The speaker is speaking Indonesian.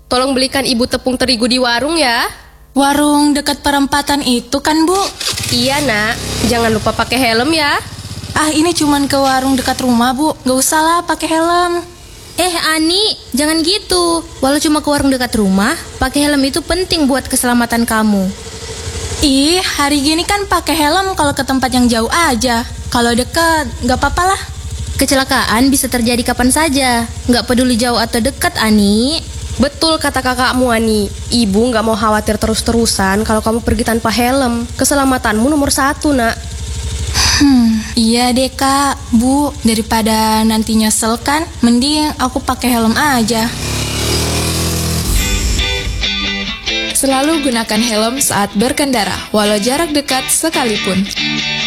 tolong belikan ibu tepung terigu di warung ya. Warung dekat perempatan itu kan, Bu? Iya nak, jangan lupa pakai helm ya. Ah, ini cuman ke warung dekat rumah, Bu. Gak usah lah pakai helm. Ani, jangan gitu. Walau cuma ke warung dekat rumah, pakai helm itu penting buat keselamatan kamu. Ih, hari gini kan pakai helm kalau ke tempat yang jauh aja. Kalau deket, gak apa-apa lah. Kecelakaan bisa terjadi kapan saja, nggak peduli jauh atau dekat, Ani. Betul kata kakakmu Ani. Ibu gak mau khawatir terus-terusan kalau kamu pergi tanpa helm. Keselamatanmu nomor 1 nak. Iya deh Kak, Bu. Daripada nanti nyesel kan, mending aku pakai helm aja. Selalu gunakan helm saat berkendara, walau jarak dekat sekalipun.